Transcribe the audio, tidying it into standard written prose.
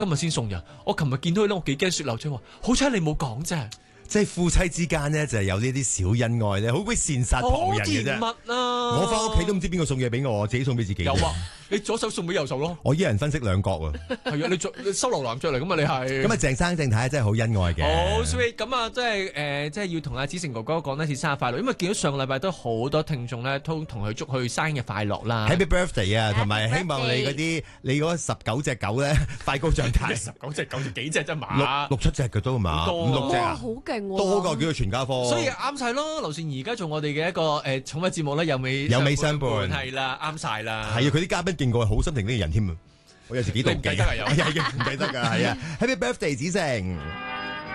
今日先送人。我琴日見到佢咧，我幾驚雪流出，話好彩你冇講啫。 即係夫妻之間咧，就係有呢啲小恩愛咧，好鬼善殺旁人嘅好甜蜜啫。 啊！ 我翻屋企都唔知邊個送嘢俾我，自己送俾自己。 有啊，你左手送俾右手咯。 我一人分飾兩角啊。 係啊，你收留男着嚟咁嘛，你係。 咁啊，鄭生鄭太真係好恩愛嘅。 好 sweet，咁啊，即係即係要同阿子成哥哥講一次生日快樂，因為見到上個禮拜都好多聽眾咧，都同佢祝佢生日快樂啦。 Happy birthday 啊，同埋 Happy 希望你嗰19隻狗咧快高長大。 19隻9隻幾隻啫嘛六七隻嘅都嘛， 多五六隻啊， 好勁喎！ 多過叫佢全家科。 所以啱晒咯，劉善而家做我哋嘅一個寵物節目咧，有尾相伴係啦，啱晒啦。 係啊，佢啲嘉賓勁過好心情呢個人添啊，我有時幾妒忌。 你唔記得啊有係啊，唔記得㗎，係啊。Happy birthday 子成。